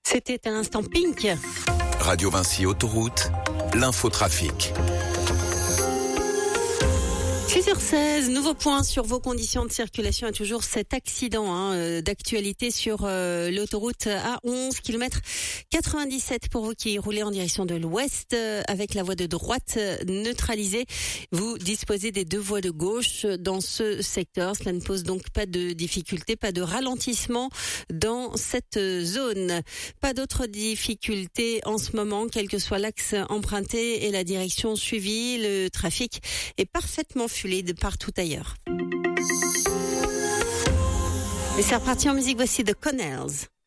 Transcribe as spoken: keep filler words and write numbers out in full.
C'était à l'instant Pink. Radio Vinci Autoroute, l'infotrafic. six heures seize, nouveau point sur vos conditions de circulation et toujours cet accident hein, d'actualité sur euh, l'autoroute A onze, kilomètre quatre-vingt-dix-sept pour vous qui roulez en direction de l'ouest euh, avec la voie de droite euh, neutralisée. Vous disposez des deux voies de gauche dans ce secteur. Cela ne pose donc pas de difficulté, pas de ralentissement dans cette zone. Pas d'autres difficultés en ce moment, quel que soit l'axe emprunté et la direction suivie. Le trafic est parfaitement fluide partout ailleurs. Et c'est reparti en musique, voici The Connells.